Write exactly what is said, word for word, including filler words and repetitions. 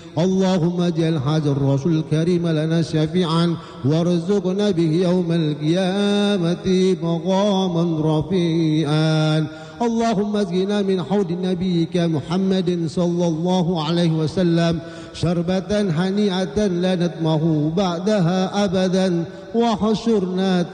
اللهم اجعل هذا الرسول الكريم لنا شفيعا وارزقنا به يوم القيامة مقاما رفيعا. اللهم اسقنا من حوض نبيك محمد صلى الله عليه وسلم شربة هنيئة لا نطمع بعدها أبدا، وحشرنا